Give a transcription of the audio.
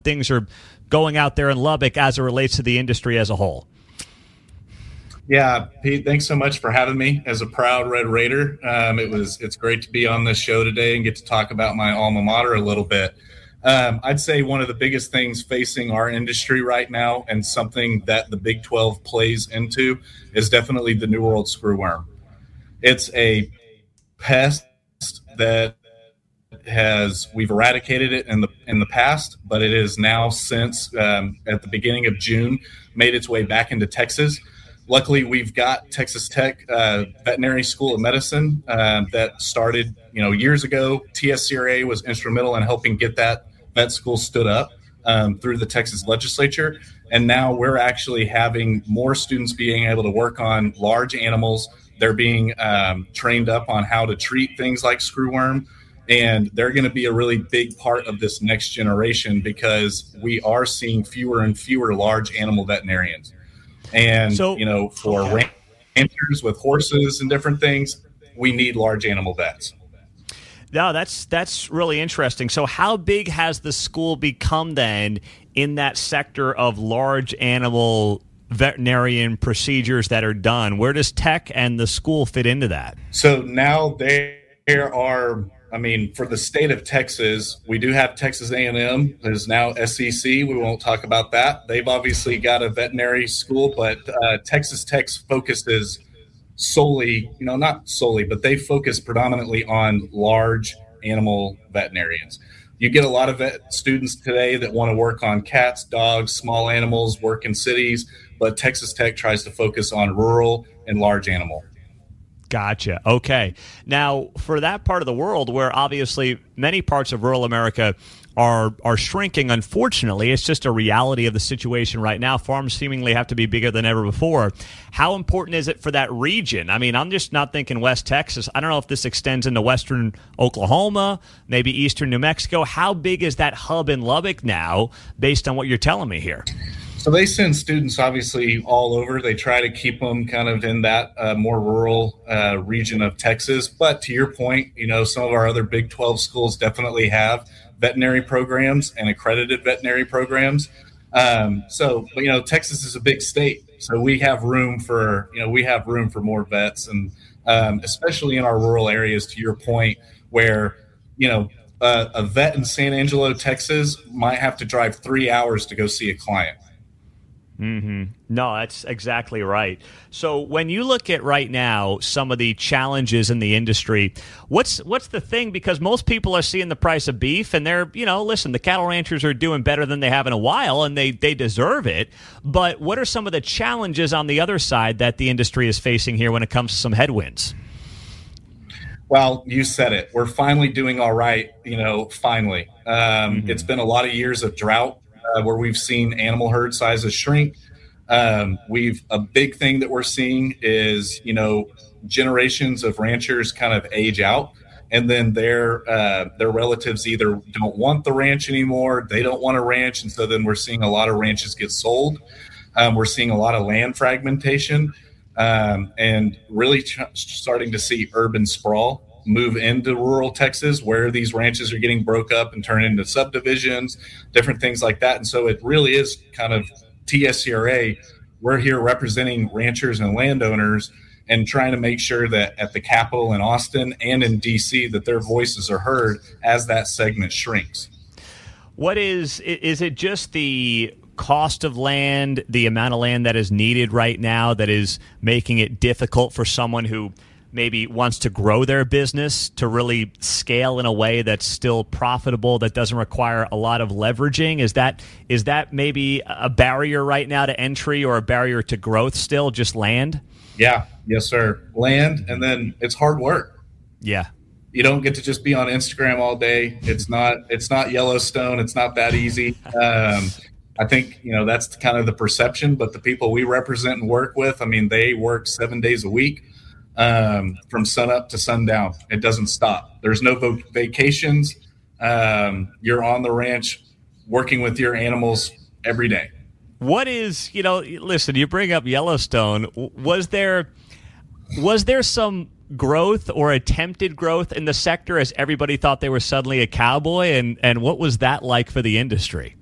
things are going out there in Lubbock as it relates to the industry as a whole. Yeah, Pete, thanks so much for having me as a proud Red Raider. It's great to be on this show today and get to talk about my alma mater a little bit. I'd say one of the biggest things facing our industry right now, and something that the Big 12 plays into, is definitely the New World screwworm. It's a pest that we've eradicated it in the past, but it is now since at the beginning of June made its way back into Texas. Luckily, we've got Texas Tech Veterinary School of Medicine that started years ago. TSCRA was instrumental in helping get that vet school stood up through the Texas legislature, and now we're actually having more students being able to work on large animals. They're being trained up on how to treat things like screwworm. And they're going to be a really big part of this next generation, because we are seeing fewer and fewer large animal veterinarians. And, for ranchers with horses and different things, we need large animal vets. No, that's really interesting. So how big has the school become then in that sector of large animal veterinarian procedures that are done? Where does Tech and the school fit into that? So now there are... for the state of Texas, we do have Texas A&M. There's now SEC. We won't talk about that. They've obviously got a veterinary school, but Texas Tech's focus is solely, not solely, but they focus predominantly on large animal veterinarians. You get a lot of vet students today that want to work on cats, dogs, small animals, work in cities, but Texas Tech tries to focus on rural and large animal. Gotcha. Okay. Now, for that part of the world where obviously many parts of rural America are shrinking, unfortunately, it's just a reality of the situation right now. Farms seemingly have to be bigger than ever before. How important is it for that region? I'm just not thinking West Texas. I don't know if this extends into western Oklahoma, maybe eastern New Mexico. How big is that hub in Lubbock now, based on what you're telling me here? So they send students obviously all over. They try to keep them kind of in that more rural region of Texas. But to your point, some of our other Big 12 schools definitely have veterinary programs and accredited veterinary programs. So Texas is a big state, so we have room for more vets, and especially in our rural areas. To your point, where a vet in San Angelo, Texas, might have to drive 3 hours to go see a client. Mm-hmm. No, that's exactly right. So when you look at right now some of the challenges in the industry, what's the thing? Because most people are seeing the price of beef, and they're, listen, the cattle ranchers are doing better than they have in a while, and they deserve it. But what are some of the challenges on the other side that the industry is facing here when it comes to some headwinds? Well, you said it. We're finally doing all right, finally. It's been a lot of years of drought where we've seen animal herd sizes shrink. A big thing that we're seeing is, generations of ranchers kind of age out, and then their relatives either don't want the ranch anymore, they don't want a ranch, and so then we're seeing a lot of ranches get sold. We're seeing a lot of land fragmentation, and really starting to see urban sprawl move into rural Texas, where these ranches are getting broke up and turned into subdivisions, different things like that. And so it really is kind of TSCRA. We're here representing ranchers and landowners and trying to make sure that at the Capitol in Austin and in DC that their voices are heard as that segment shrinks. What is it just the cost of land, the amount of land that is needed right now that is making it difficult for someone who maybe wants to grow their business to really scale in a way that's still profitable, that doesn't require a lot of leveraging? Is that maybe a barrier right now to entry, or a barrier to growth still, just land? Yeah. Yes, sir. Land, and then it's hard work. Yeah. You don't get to just be on Instagram all day. It's not Yellowstone. It's not that easy. I think, that's kind of the perception, but the people we represent and work with, they work 7 days a week. From sunup to sundown. It doesn't stop. There's no vacations. You're on the ranch working with your animals every day. What is, listen, you bring up Yellowstone. Was there some growth or attempted growth in the sector as everybody thought they were suddenly a cowboy? And what was that like for the industry?